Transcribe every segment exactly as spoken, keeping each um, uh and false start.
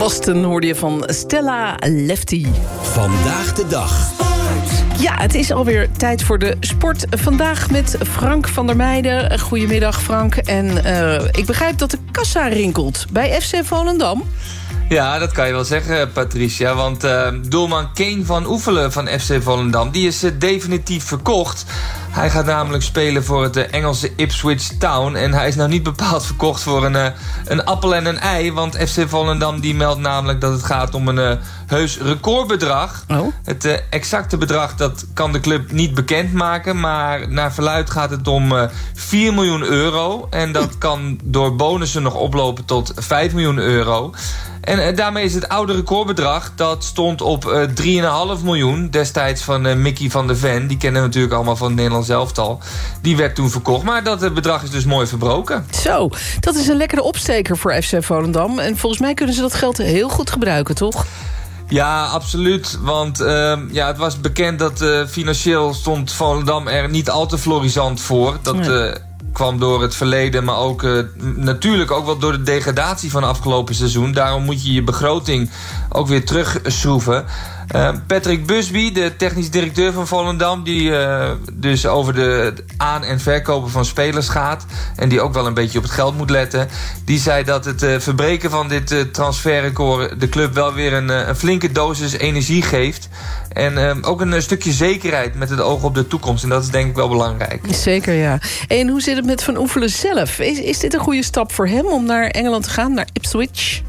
Boston hoorde je van Stella Lefty. Vandaag de dag. Ja, het is alweer tijd voor de sport. Vandaag met Frank van der Meijden. Goedemiddag, Frank. En uh, ik begrijp dat de kassa rinkelt bij F C Volendam. Ja, dat kan je wel zeggen, Patricia. Want uh, doelman Kane van Oefelen van F C Volendam... die is uh, definitief verkocht. Hij gaat namelijk spelen voor het uh, Engelse Ipswich Town. En hij is nou niet bepaald verkocht voor een, uh, een appel en een ei. Want F C Volendam die meldt namelijk dat het gaat om een uh, heus recordbedrag. Oh. Het uh, exacte bedrag dat kan de club niet bekendmaken. Maar naar verluidt gaat het om uh, vier miljoen euro. En dat kan door bonussen nog oplopen tot vijf miljoen euro. En uh, daarmee is het oude recordbedrag, dat stond op uh, drie komma vijf miljoen... destijds van uh, Mickey van der Ven. Die kennen we natuurlijk allemaal van het Nederlands elftal. Die werd toen verkocht, maar dat uh, bedrag is dus mooi verbroken. Zo, dat is een lekkere opsteker voor F C Volendam. En volgens mij kunnen ze dat geld heel goed gebruiken, toch? Ja, absoluut. Want uh, ja, het was bekend dat uh, financieel stond Volendam er niet al te florisant voor. Dat... Nee. Uh, kwam door het verleden, maar ook uh, natuurlijk ook wel door de degradatie van het afgelopen seizoen. Daarom moet je je begroting ook weer terugschroeven. Uh, Patrick Busby, de technisch directeur van Volendam... die uh, dus over de aan- en verkopen van spelers gaat... en die ook wel een beetje op het geld moet letten... die zei dat het uh, verbreken van dit uh, transferrecord... de club wel weer een, uh, een flinke dosis energie geeft... en uh, ook een uh, stukje zekerheid met het oog op de toekomst. En dat is denk ik wel belangrijk. Zeker, ja. En hoe zit het met Van Oefelen zelf? Is, is dit een goede stap voor hem om naar Engeland te gaan, naar Ipswich?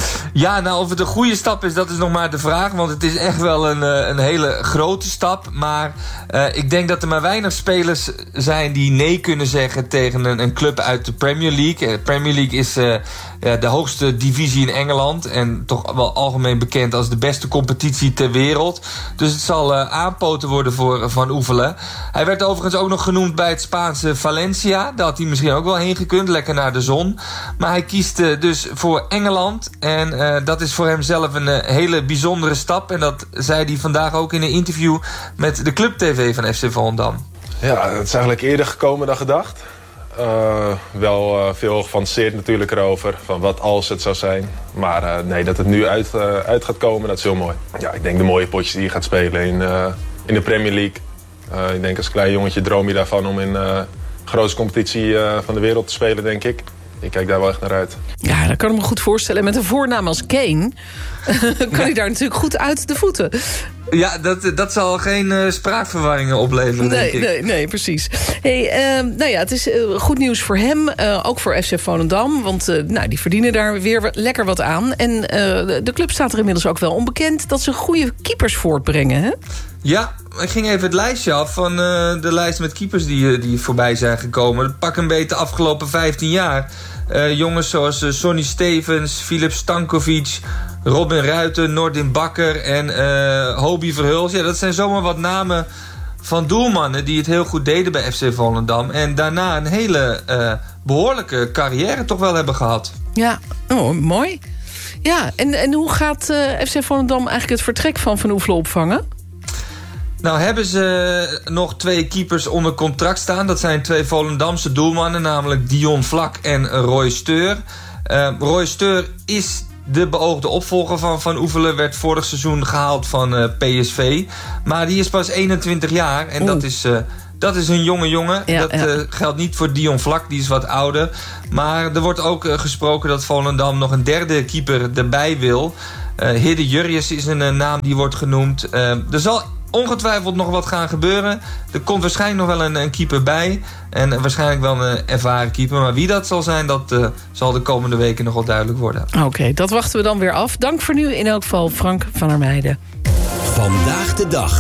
Ja, nou, of het een goede stap is, dat is nog maar de vraag. Want het is echt wel een, een hele grote stap. Maar uh, ik denk dat er maar weinig spelers zijn die nee kunnen zeggen tegen een, een club uit de Premier League. De Premier League is uh, ja, de hoogste divisie in Engeland. En toch wel algemeen bekend als de beste competitie ter wereld. Dus het zal uh, aanpoten worden voor Van Oefelen. Hij werd overigens ook nog genoemd bij het Spaanse Valencia. Daar had hij misschien ook wel heen gekund, lekker naar de zon. Maar hij kiest uh, dus voor Engeland. En uh, dat is voor hem zelf een uh, hele bijzondere stap. En dat zei hij vandaag ook in een interview met de Club T V van F C Volendam. Ja, het is eigenlijk eerder gekomen dan gedacht. Uh, wel uh, veel gefantaseerd natuurlijk erover. Van wat als het zou zijn. Maar uh, nee, dat het nu uit, uh, uit gaat komen, dat is heel mooi. Ja, ik denk de mooie potjes die je gaat spelen in, uh, in de Premier League. Uh, ik denk als klein jongetje droom je daarvan om in uh, de grootste competitie uh, van de wereld te spelen, denk ik. Ik kijk daar wel echt naar uit. Ja, dat kan ik me goed voorstellen. Met een voornaam als Kane kan hij daar natuurlijk goed uit de voeten. Ja, dat, dat zal geen uh, spraakverwarringen opleveren, nee, denk ik. Nee, nee, precies. Hey, uh, nou ja, het is uh, goed nieuws voor hem. Uh, ook voor F C Volendam. Want uh, nou, die verdienen daar weer lekker wat aan. En uh, de club staat er inmiddels ook wel onbekend dat ze goede keepers voortbrengen, hè? Ja, ik ging even het lijstje af van uh, de lijst met keepers die, die voorbij zijn gekomen. Pak een beetje de afgelopen vijftien jaar. Uh, jongens zoals uh, Sonny Stevens, Filip Stankovic, Robin Ruiten, Nordin Bakker en uh, Hobie Verhulst. Ja, dat zijn zomaar wat namen van doelmannen die het heel goed deden bij F C Volendam. En daarna een hele uh, behoorlijke carrière toch wel hebben gehad. Ja, oh, mooi. Ja, en, en hoe gaat uh, F C Volendam eigenlijk het vertrek van Van Oefelen opvangen? Nou hebben ze nog twee keepers onder contract staan. Dat zijn twee Volendamse doelmannen, namelijk Dion Vlak en Roy Steur. Uh, Roy Steur is de beoogde opvolger van Van Oefelen. Werd vorig seizoen gehaald van uh, P S V. Maar die is pas eenentwintig jaar en dat is, uh, dat is een jonge jongen. Ja, dat ja. uh, geldt niet voor Dion Vlak, die is wat ouder. Maar er wordt ook uh, gesproken dat Volendam nog een derde keeper erbij wil. Uh, Hidde Jurjes is een uh, naam die wordt genoemd. Uh, er zal ongetwijfeld nog wat gaan gebeuren. Er komt waarschijnlijk nog wel een, een keeper bij. En waarschijnlijk wel een ervaren keeper. Maar wie dat zal zijn, dat uh, zal de komende weken nog wel duidelijk worden. Oké, okay, dat wachten we dan weer af. Dank voor nu in elk geval Frank van der Meijden. Vandaag de dag.